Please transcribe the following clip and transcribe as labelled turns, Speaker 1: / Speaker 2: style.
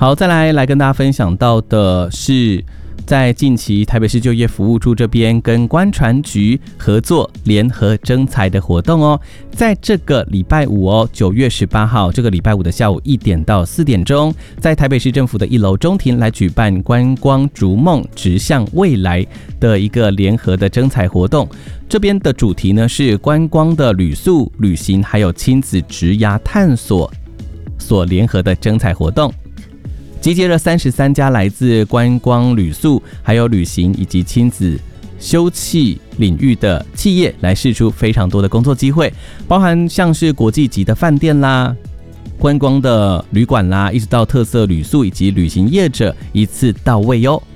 Speaker 1: 好，再来跟大家分享到的是，在近期台北市就业服务处这边跟观传局合作联合征才的活动哦，在这个礼拜五哦，9月18号这个礼拜五的下午1点到4点钟，在台北市政府的1楼中庭来举办观光逐梦直向未来的一个联合的征才活动。这边的主题呢是观光的旅宿、旅行还有亲子职涯探索所联合的征才活动。集结了33家来自观光、旅宿、还有旅行以及亲子休憩领域的企业，来释出非常多的工作机会，包含像是国际级的饭店啦、观光的旅馆啦，一直到特色旅宿以及旅行业者一次到位哟。